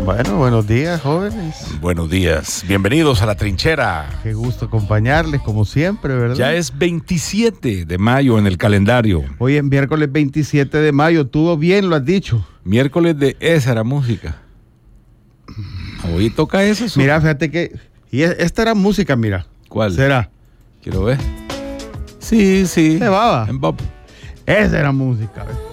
Bueno, buenos días, jóvenes. Buenos días, bienvenidos a La Trinchera. Qué gusto acompañarles, como siempre, ¿verdad? Ya es 27 de mayo en el calendario. Hoy es miércoles 27 de mayo, tú bien lo has dicho. Miércoles de esa era música. Hoy toca eso. Mira, fíjate que... Y esta era música, mira. ¿Cuál? ¿Será? Quiero ver. Sí. ¿Se baba? En Bob. Esa era música, ¿ves?